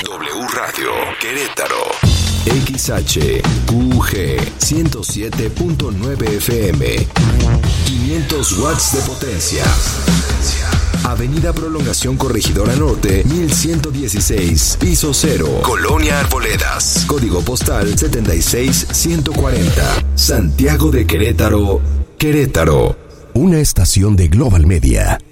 W Radio Querétaro. XHQG 107.9 FM. 500 watts de potencia. Avenida Prolongación Corregidora Norte, 1116, piso 0, Colonia Arboledas. Código postal 76140. Santiago de Querétaro, Querétaro. Una estación de Global Media.